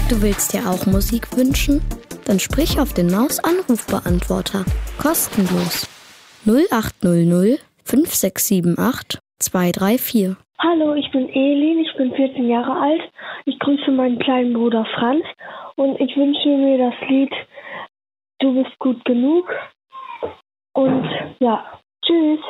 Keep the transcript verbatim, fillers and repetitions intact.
Du willst dir auch Musik wünschen? Dann sprich auf den Maus-Anrufbeantworter. Kostenlos. null acht null null fünf sechs sieben acht zwei drei vier. Hallo, ich bin Elin, ich bin vierzehn Jahre alt. Ich grüße meinen kleinen Bruder Franz und ich wünsche mir das Lied Du bist gut genug. Und ja, tschüss.